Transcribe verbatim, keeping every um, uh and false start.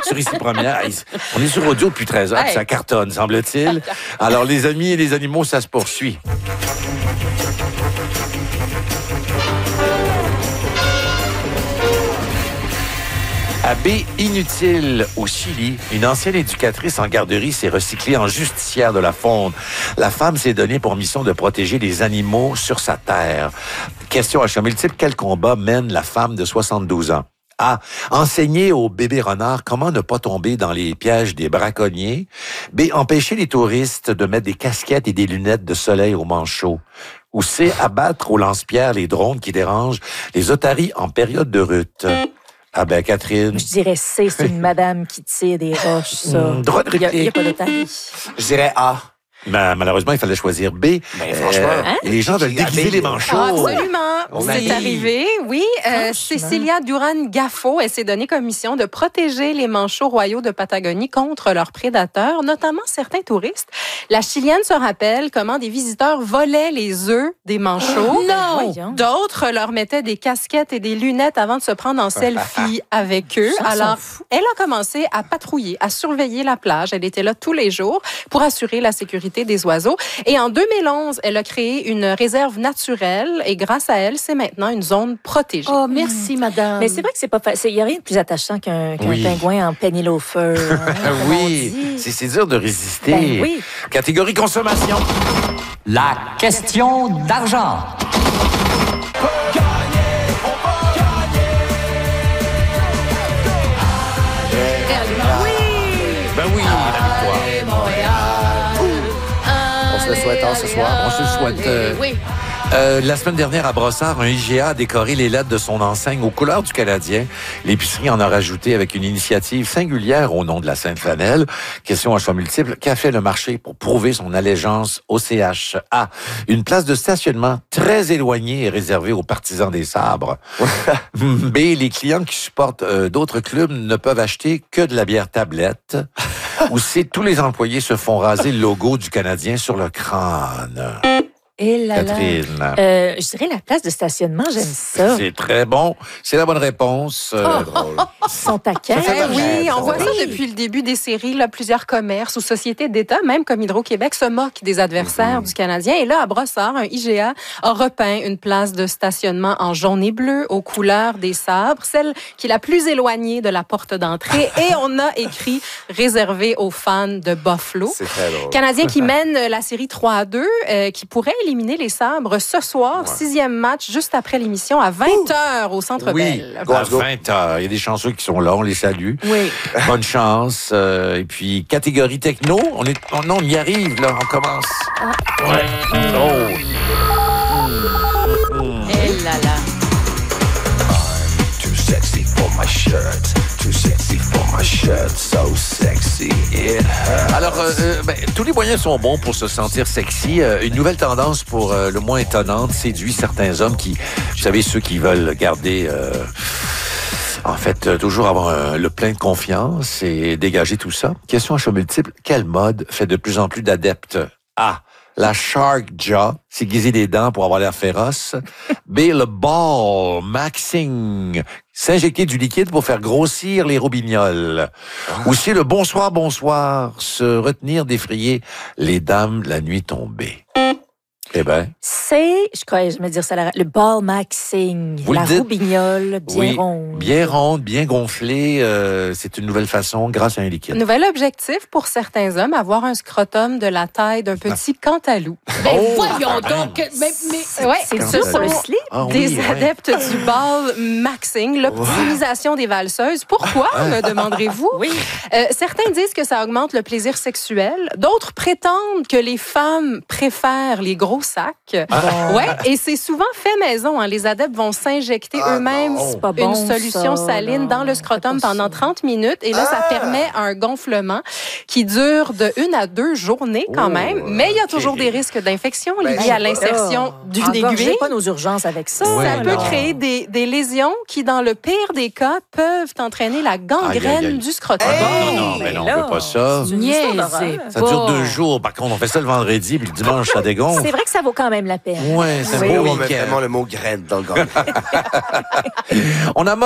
sur Ici Première. On est sur audio depuis treize heures, hey. Ça cartonne, semble-t-il. Alors, les amis et les animaux, ça se poursuit. À baie inutile, au Chili, une ancienne éducatrice en garderie s'est recyclée en justicière de la faune. La femme s'est donnée pour mission de protéger les animaux sur sa terre. Question à choix multiple, quel combat mène la femme de soixante-douze ans? A. Enseigner aux bébés renards comment ne pas tomber dans les pièges des braconniers. B. Empêcher les touristes de mettre des casquettes et des lunettes de soleil au manchot. Ou C. Abattre au lance-pierre les drones qui dérangent les otaries en période de rut. Ah ben, Catherine. Je dirais C, c'est une madame qui tire des roches, ça. Mmh, droit de réplique. Il n'y a, a pas d'otarie. Je dirais A. Ben, malheureusement, il fallait choisir B. Ben, franchement. Euh, hein? Les gens veulent déguiser les manchots. Ah, absolument. On C'est a... arrivé, oui. Euh, Cécilia Duran-Gaffo, elle s'est donnée comme mission de protéger les manchots royaux de Patagonie contre leurs prédateurs, notamment certains touristes. La Chilienne se rappelle comment des visiteurs volaient les œufs des manchots. Non! D'autres leur mettaient des casquettes et des lunettes avant de se prendre en selfie avec eux. Ça, Alors, elle a commencé à patrouiller, à surveiller la plage. Elle était là tous les jours pour assurer la sécurité des oiseaux. Et en deux mille onze, elle a créé une réserve naturelle et grâce à elle, c'est maintenant une zone protégée. Oh, merci, mmh. madame. Mais c'est vrai que c'est pas facile. Il n'y a rien de plus attachant qu'un, qu'un oui. pingouin en penny-loafer. Hein, oui, c'est, c'est dur de résister. Ben, oui. Catégorie consommation. La question d'argent. Ben oui, la victoire. On se le souhaite hein, ce soir. On se le souhaite. Euh, Oui. Euh, la semaine dernière, à Brossard, un I G A a décoré les lettres de son enseigne aux couleurs du Canadien. L'épicerie en a rajouté avec une initiative singulière au nom de la Sainte-Flanelle. Question à choix multiple. Qu'a fait le marché pour prouver son allégeance au C H? A. Une place de stationnement très éloignée et réservée aux partisans des sabres. B. Les clients qui supportent euh, d'autres clubs ne peuvent acheter que de la bière tablette. Ou C. Tous les employés se font raser le logo du Canadien sur le crâne. Et là, Catherine. là. Euh, je dirais la place de stationnement, j'aime ça. C'est très bon. C'est la bonne réponse. Euh, Oh. drôle. Ils sont taquins. Eh oui, on voit Oui. ça depuis le début des séries. Là, plusieurs commerces ou sociétés d'État, même comme Hydro-Québec, se moquent des adversaires mm-hmm. du Canadien. Et là, à Brossard, un I G A a repeint une place de stationnement en jaune et bleu aux couleurs des sabres, celle qui est la plus éloignée de la porte d'entrée. Et on a écrit « Réservé aux fans de Buffalo ». C'est très drôle. Canadien qui mène la série trois à deux, euh, qui pourrait éliminer les sabres ce soir. Ouais. Sixième match, juste après l'émission, à vingt heures au Centre oui. Bell. À vingt heures. Il y a des chanceux qui sont là, on les salue. Oui. Bonne chance. Euh, et puis, catégorie techno, on est, on, non, on y arrive, là, on commence. Ah. Ouais. Oh. Mm. Et là là. I'm too sexy for my shirt. Too sexy for my shirt. So sexy it hurts. Alors, euh, ben, tous les moyens sont bons pour se sentir sexy. Euh, une nouvelle tendance pour euh, le moins étonnante séduit certains hommes qui, vous savez, ceux qui veulent garder... Euh, En fait, euh, toujours avoir euh, le plein de confiance et dégager tout ça. Question à choix multiple. Quelle mode fait de plus en plus d'adeptes? A. La shark jaw, s'aiguiser les dents pour avoir l'air féroce. B. Le ball maxing, s'injecter du liquide pour faire grossir les robignoles. Ou C. Le bonsoir, bonsoir, se retenir d'effrayer les dames la nuit tombée. Eh ben. C'est, je crois, je me dire ça, le ball maxing, Vous la le dites? roubignole bien Oui, ronde. bien ronde, bien gonflée. Euh, c'est une nouvelle façon grâce à un liquide. Nouvel objectif pour certains hommes, avoir un scrotum de la taille d'un petit cantalou. Ben Oh, voyons quand même. donc! Mais, mais Ouais, c'est ce dur pour le sont slip. Ah oui, des ouais. adeptes du ball maxing, l'optimisation des valseuses. Pourquoi, me demanderez-vous? Oui. Euh, certains disent que ça augmente le plaisir sexuel. D'autres prétendent que les femmes préfèrent les gros sacs. Ah. Ouais, et c'est souvent fait maison. Hein. Les adeptes vont s'injecter Ah, eux-mêmes non. C'est pas une bon, solution ça, saline non. dans le scrotum C'est pas pendant ça. trente minutes. Et là, ça Ah. permet un gonflement qui dure de une à deux journées quand Oh, même. Mais il y a ok. toujours des risques d'infection Ben, liés je à sais l'insertion Ah, d'une engorgez aiguille. pas nos urgences avec ça. Ouais, Ça peut non. créer des, des lésions qui, dans le pire des cas, peuvent entraîner la gangrène Aïe, aïe, aïe. du scrotum. Non, non, mais non, on peut pas ça. C'est une histoire Niaisez d'horreur. Ça dure deux jours. Par contre, on fait ça le vendredi, puis le dimanche, ça dégonfle. C'est vrai que ça vaut quand même la peine. Ouais, c'est Oui. un beau On met week-end. vraiment le mot graine dans le gars. On a